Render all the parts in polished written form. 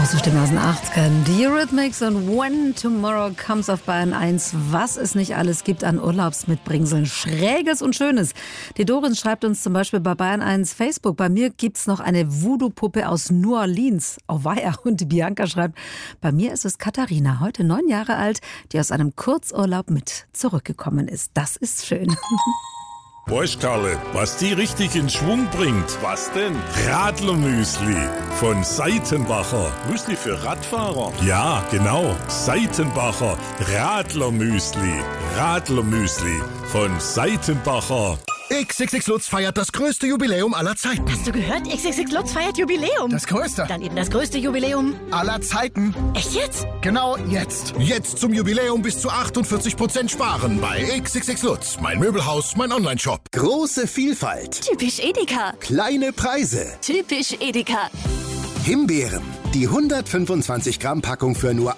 Große Stimme aus den 80ern. Die Eurythmics und When Tomorrow Comes auf Bayern 1. Was es nicht alles gibt an Urlaubsmitbringseln. Schräges und Schönes. Die Doris schreibt uns zum Beispiel bei Bayern 1 Facebook. Bei mir gibt's noch eine Voodoo-Puppe aus New Orleans. Auweia. Und die Bianca schreibt, bei mir ist es Katharina, heute 9 Jahre alt, die aus einem Kurzurlaub mit zurückgekommen ist. Das ist schön. Weißt Karle, was die richtig in Schwung bringt? Was denn? Radlermüsli von Seitenbacher. Müsli für Radfahrer? Ja, genau. Seitenbacher Radlermüsli. Radlermüsli von Seitenbacher. XXX Lutz feiert das größte Jubiläum aller Zeiten. Hast du gehört? XXX Lutz feiert Jubiläum. Das größte. Dann eben das größte Jubiläum aller Zeiten. Echt jetzt? Genau jetzt. Jetzt zum Jubiläum bis zu 48% sparen bei XXX Lutz. Mein Möbelhaus, mein Onlineshop. Große Vielfalt. Typisch Edeka. Kleine Preise. Typisch Edeka. Himbeeren. Die 125 Gramm Packung für nur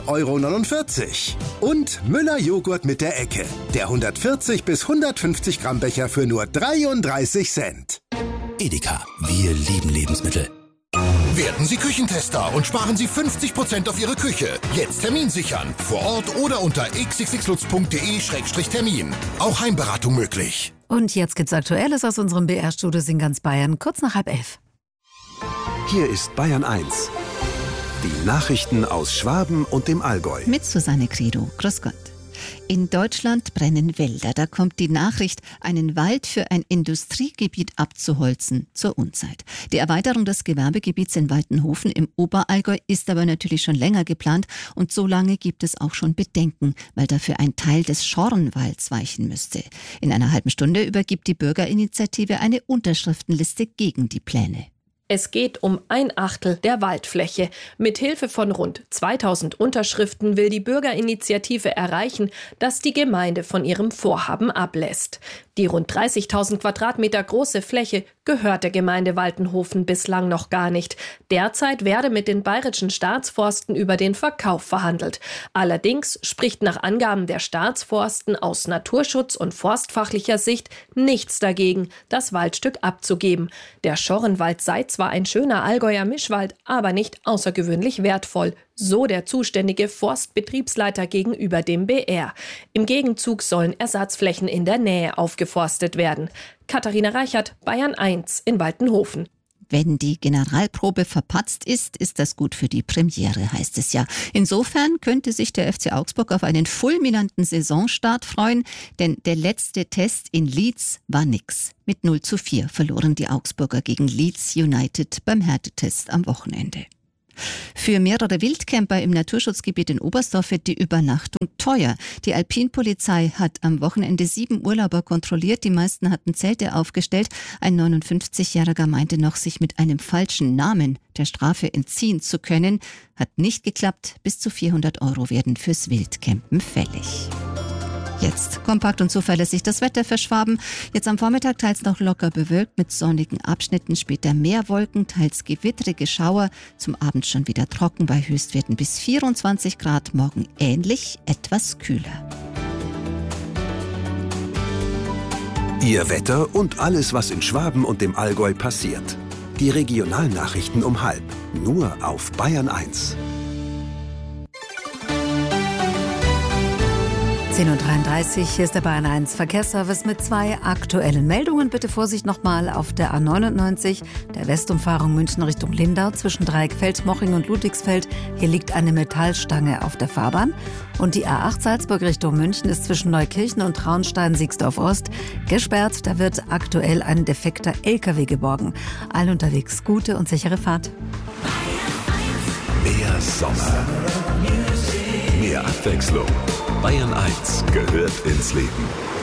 1,49 €. Und Müller Joghurt mit der Ecke. Der 140 bis 150 Gramm Becher für nur 33 Cent. Edeka. Wir lieben Lebensmittel. Werden Sie Küchentester und sparen Sie 50% auf Ihre Küche. Jetzt Termin sichern. Vor Ort oder unter xxxlutz.de/termin. Auch Heimberatung möglich. Und jetzt gibt's Aktuelles aus unserem BR-Studios in ganz Bayern, kurz nach 10:30. Hier ist Bayern 1. Die Nachrichten aus Schwaben und dem Allgäu. Mit Susanne Credo. Grüß Gott. In Deutschland brennen Wälder. Da kommt die Nachricht, einen Wald für ein Industriegebiet abzuholzen, zur Unzeit. Die Erweiterung des Gewerbegebiets in Waltenhofen im Oberallgäu ist aber natürlich schon länger geplant. Und so lange gibt es auch schon Bedenken, weil dafür ein Teil des Schorrenwalds weichen müsste. In einer halben Stunde übergibt die Bürgerinitiative eine Unterschriftenliste gegen die Pläne. Es geht um 1/8 der Waldfläche. Mit Hilfe von rund 2000 Unterschriften will die Bürgerinitiative erreichen, dass die Gemeinde von ihrem Vorhaben ablässt. Die rund 30.000 Quadratmeter große Fläche gehört der Gemeinde Waltenhofen bislang noch gar nicht. Derzeit werde mit den bayerischen Staatsforsten über den Verkauf verhandelt. Allerdings spricht nach Angaben der Staatsforsten aus Naturschutz- und forstfachlicher Sicht nichts dagegen, das Waldstück abzugeben. Der Schorrenwald sei zwar ein schöner Allgäuer Mischwald, aber nicht außergewöhnlich wertvoll, so der zuständige Forstbetriebsleiter gegenüber dem BR. Im Gegenzug sollen Ersatzflächen in der Nähe aufgeforstet werden. Katharina Reichert, Bayern 1 in Waltenhofen. Wenn die Generalprobe verpatzt ist, ist das gut für die Premiere, heißt es ja. Insofern könnte sich der FC Augsburg auf einen fulminanten Saisonstart freuen, denn der letzte Test in Leeds war nix. Mit 0:4 verloren die Augsburger gegen Leeds United beim Härtetest am Wochenende. Für mehrere Wildcamper im Naturschutzgebiet in Oberstdorf wird die Übernachtung teuer. Die Alpinpolizei hat am Wochenende 7 Urlauber kontrolliert. Die meisten hatten Zelte aufgestellt. Ein 59-Jähriger meinte noch, sich mit einem falschen Namen der Strafe entziehen zu können. Hat nicht geklappt. Bis zu 400 € werden fürs Wildcampen fällig. Jetzt kompakt und zuverlässig das Wetter für Schwaben. Jetzt am Vormittag teils noch locker bewölkt mit sonnigen Abschnitten, später mehr Wolken, teils gewittrige Schauer. Zum Abend schon wieder trocken bei Höchstwerten bis 24 Grad. Morgen ähnlich, etwas kühler. Ihr Wetter und alles, was in Schwaben und dem Allgäu passiert. Die Regionalnachrichten um 12:30. Nur auf Bayern 1. 10:33 Uhr, hier ist der Bayern 1 Verkehrsservice mit 2 aktuellen Meldungen. Bitte Vorsicht nochmal auf der A99, der Westumfahrung München Richtung Lindau zwischen Dreieckfeld, Moching und Ludwigsfeld. Hier liegt eine Metallstange auf der Fahrbahn. Und die A8 Salzburg Richtung München ist zwischen Neukirchen und Traunstein-Siegsdorf Ost gesperrt. Da wird aktuell ein defekter LKW geborgen. Allen unterwegs gute und sichere Fahrt. Mehr Sommer. Mehr Abwechslung. Bayern 1 gehört ins Leben.